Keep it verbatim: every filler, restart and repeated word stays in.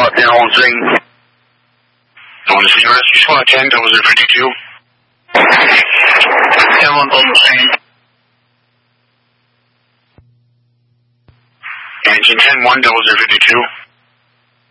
uh, their own thing. On the City Rescue Squad, ten, double zero fifty-two. ten one double same. Engine ten one, double zero fifty-two.